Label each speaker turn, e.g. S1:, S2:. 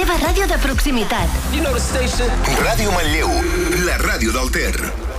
S1: teva ràdio de proximitat.
S2: You know the station.
S3: Ràdio Manlleu, la ràdio del Ter.